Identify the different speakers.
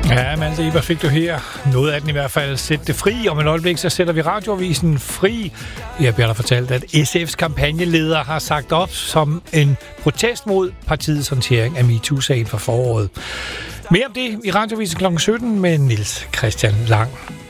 Speaker 1: Ja, men altså, Eva, fik du her noget af den i hvert fald. Sæt det fri. Om et øjeblik, så sætter vi radioavisen fri. Jeg bliver der fortalt, at SF's kampagneleder har sagt op som en protest mod partiets håndtering af MeToo-sagen fra foråret. Mere om det i radioavisen kl. 17 med Niels Christian Lang.